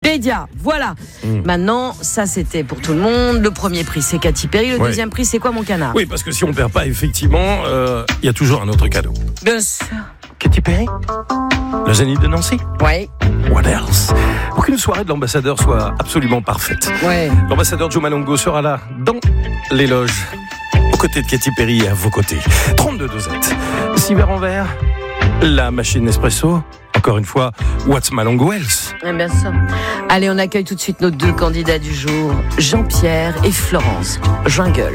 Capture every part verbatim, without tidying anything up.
Wikipédia. Voilà. Mmh. Maintenant, ça c'était pour tout le monde. Le premier prix, c'est Katy Perry. Le ouais. deuxième prix, c'est quoi, mon canard ? Oui, parce que si on perd pas, effectivement, il euh, y a toujours un autre cadeau. Bien sûr. Katy Perry ? Le Zénith de Nancy ? Oui. What else ? Pour qu'une soirée de l'ambassadeur soit absolument parfaite. Ouais. L'ambassadeur Joe Malongo sera là, dans les loges, aux côtés de Katy Perry et à vos côtés. trente-deux dosettes. six verres en verre. La machine Nespresso. Encore une fois, what's Malongo else ? Eh bien sûr. Allez, on accueille tout de suite nos deux candidats du jour, Jean-Pierre et Florence Jungle.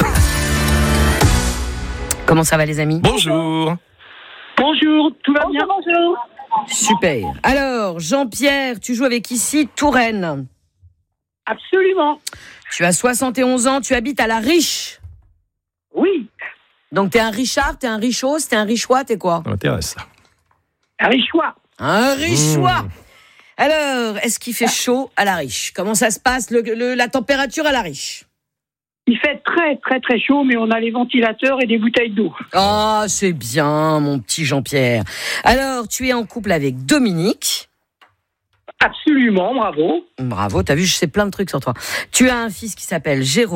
Comment ça va, les amis ? Bonjour. Bonjour, tout va bien ? Bonjour. Super. Alors, Jean-Pierre, tu joues avec ici Touraine. Absolument. Tu as soixante et onze ans, tu habites à La Riche. Oui. Donc, t'es un Richard, t'es un Richos, t'es un Richois, t'es quoi ? Ça m'intéresse, ça. Un Richois. Un Richois. Mmh. Alors, est-ce qu'il fait chaud à La Riche ? Comment ça se passe, le, le, la température à La Riche ? Il fait très, très, très chaud, mais on a les ventilateurs et des bouteilles d'eau. Ah, oh, c'est bien, mon petit Jean-Pierre. Alors, tu es en couple avec Dominique ? Absolument, bravo. Bravo, t'as vu, je sais plein de trucs sur toi. Tu as un fils qui s'appelle Jérôme ?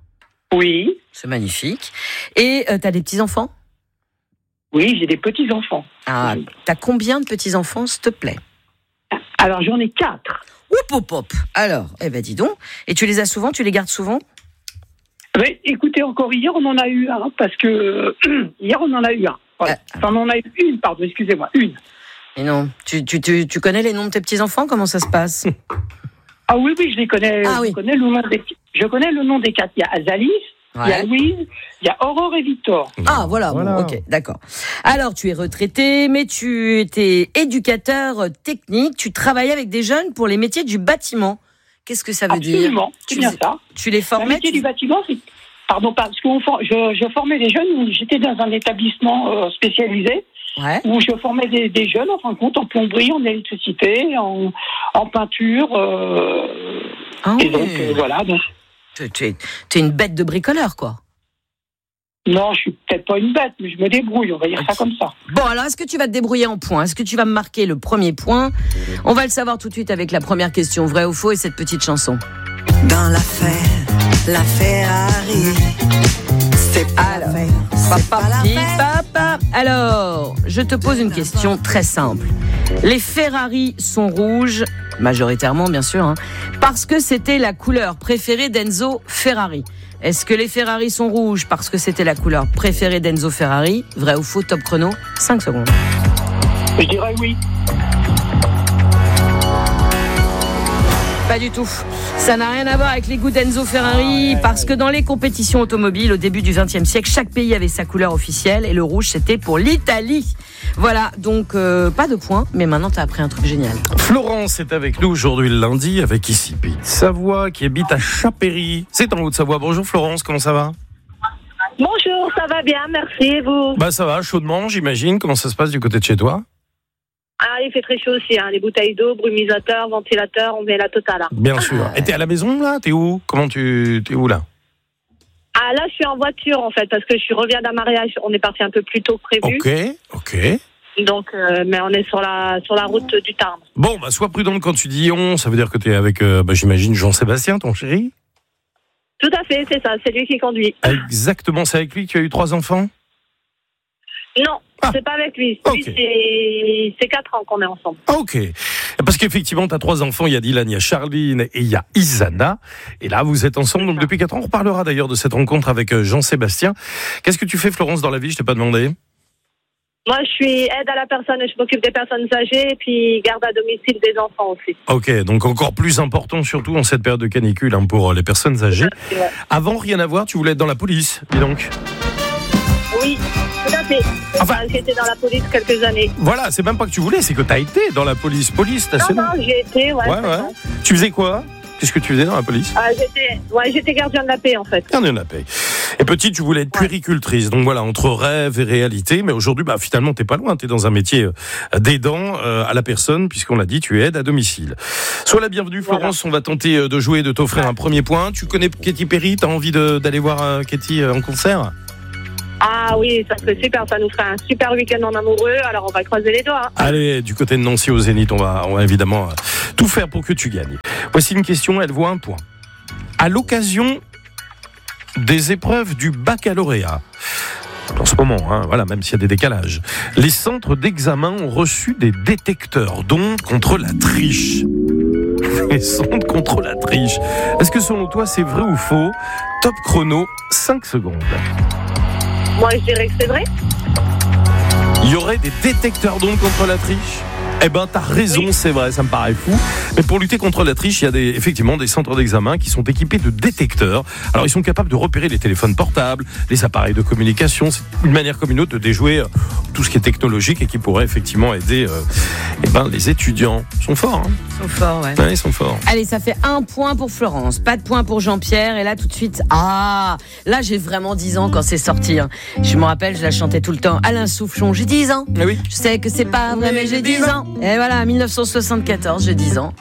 Oui. C'est magnifique. Et euh, t'as des petits-enfants ? Oui, j'ai des petits-enfants. Ah, oui. T'as combien de petits-enfants, s'il te plaît ? Alors, j'en ai quatre. Oup, hop, hop. Alors, eh ben dis donc. Et tu les as souvent ? Tu les gardes souvent ? Oui, écoutez, encore hier, on en a eu un, parce que euh, hier, on en a eu un. Voilà. Ah, enfin, on en a eu une, pardon, excusez-moi, une. Et non, tu, tu, tu, tu connais les noms de tes petits-enfants ? Comment ça se passe ? Ah oui, oui, je les connais. Ah, je, oui. connais le nom des, je connais le nom des quatre. Il y a Azalis, ouais. Il y a Louise, il y a Aurore et Victor. Ah, voilà, voilà. Bon, ok, d'accord. Alors, tu es retraité, mais tu étais éducateur technique, tu travaillais avec des jeunes pour les métiers du bâtiment. Qu'est-ce que ça veut Absolument, dire ? Absolument, c'est bien ça. Tu les formais ? Le métier tu... du bâtiment, c'est... Pardon, parce que je, je formais des jeunes, j'étais dans un établissement euh, spécialisé, ouais. Où je formais des, des jeunes, en fin de compte, en plomberie, en électricité, en, en peinture. Euh, ah et oui. donc, euh, voilà. Donc... Tu, tu, es, tu es une bête de bricoleur, quoi. Non, je suis peut-être pas une bête, mais je me débrouille, on va dire ça comme ça. Bon, alors, est-ce que tu vas te débrouiller en points ? Est-ce que tu vas me marquer le premier point ? On va le savoir tout de suite avec la première question, vrai ou faux, et cette petite chanson. Dans l'affaire, la Ferrari, c'est pas alors, l'affaire, c'est papa, pas l'affaire. papa. Alors, je te pose une question très simple. Les Ferrari sont rouges, majoritairement bien sûr, hein, parce que c'était la couleur préférée d'Enzo Ferrari. Est-ce que les Ferrari sont rouges parce que c'était la couleur préférée d'Enzo Ferrari ? Vrai ou faux, top chrono, cinq secondes. Je dirais oui. Pas du tout. Ça n'a rien à voir avec les goûts d'Enzo Ferrari, parce que dans les compétitions automobiles au début du vingtième siècle, chaque pays avait sa couleur officielle et le rouge c'était pour l'Italie. Voilà, donc euh, pas de points, mais maintenant t'as appris un truc génial. Florence est avec nous aujourd'hui le lundi avec ici Pete Savoie qui habite à Chapéry. C'est en Haute-Savoie. Bonjour Florence, comment ça va ? Bonjour, ça va bien, merci, et vous ? Bah ça va, chaudement j'imagine. Comment ça se passe du côté de chez toi ? Ah, il fait très chaud aussi, hein. Les bouteilles d'eau, brumisateur, ventilateur, on met la totale. Hein. Bien sûr. Et t'es à la maison là ? T'es où ? Comment tu t'es où là ? Ah là, je suis en voiture en fait, parce que je reviens d'un mariage. On est parti un peu plus tôt que prévu. Ok, ok. Donc, euh, mais on est sur la sur la route du Tarn. Bon, bah sois prudente quand tu dis on. Ça veut dire que t'es avec, euh, bah, j'imagine Jean-Sébastien, ton chéri ? Tout à fait, c'est ça. C'est lui qui conduit. Exactement, c'est avec lui que tu as eu trois enfants ? Non, ah. c'est pas avec lui. Okay. Lui, c'est... c'est quatre ans qu'on est ensemble. Ok. Parce qu'effectivement, tu as trois enfants. Il y a Dylan, il y a Charline et il y a Isana. Et là, vous êtes ensemble donc depuis quatre ans. On reparlera d'ailleurs de cette rencontre avec Jean-Sébastien. Qu'est-ce que tu fais, Florence, dans la vie ? Je t'ai pas demandé. Moi, je suis aide à la personne. Je m'occupe des personnes âgées et puis garde à domicile des enfants aussi. Ok, donc encore plus important, surtout en cette période de canicule hein, pour les personnes âgées. Ouais. Avant, rien à voir, tu voulais être dans la police, dis donc. Oui, tout à fait. Enfin, j'étais dans la police quelques années. Voilà, c'est même pas que tu voulais, c'est que tu as été dans la police. Police nationale. Non, non, j'ai été, ouais. ouais, ouais. Tu faisais quoi ? Qu'est-ce que tu faisais dans la police ? ah, j'étais, ouais, j'étais gardien de la paix, en fait. Gardien de la paix. Et petite, tu voulais être ouais. puéricultrice. Donc voilà, entre rêve et réalité. Mais aujourd'hui, bah, finalement, t'es pas loin. T'es dans un métier d'aidant euh, à la personne, puisqu'on l'a dit, tu aides à domicile. Sois la bienvenue, Florence. Voilà. On va tenter de jouer, de t'offrir un premier point. Tu connais Katy Perry ? T'as envie de, d'aller voir euh, Katy euh, en concert ? Ah oui, ça serait super, ça nous ferait un super week-end en amoureux, alors on va croiser les doigts. Hein. Allez, du côté de Nancy au Zénith, on va, on va évidemment euh, tout faire pour que tu gagnes. Voici une question, elle vaut un point. À l'occasion des épreuves du baccalauréat, en ce moment, hein, voilà, même s'il y a des décalages, les centres d'examen ont reçu des détecteurs d'ondes contre la triche. Les sondes contre la triche. Est-ce que selon toi c'est vrai ou faux? Top chrono, cinq secondes. Moi je dirais que c'est vrai. Il y aurait des détecteurs d'ondes contre la triche? Eh ben, t'as raison, oui. C'est vrai, ça me paraît fou. Mais pour lutter contre la triche, il y a des, effectivement des centres d'examen qui sont équipés de détecteurs. Alors, ils sont capables de repérer les téléphones portables, les appareils de communication. C'est une manière comme une autre de déjouer euh, tout ce qui est technologique et qui pourrait effectivement aider euh, eh ben, les étudiants. Ils sont forts, hein. Ils sont forts, ouais. Ouais, ils sont forts. Allez, ça fait un point pour Florence, pas de point pour Jean-Pierre. Et là, tout de suite, ah, là, j'ai vraiment dix ans quand c'est sorti. Hein. Je me rappelle, je la chantais tout le temps. Alain Soufflon, j'ai dix ans. Ah oui. Je sais que c'est pas vrai, mais j'ai dix ans. Et voilà, mille neuf cent soixante-quatorze, j'ai dix ans.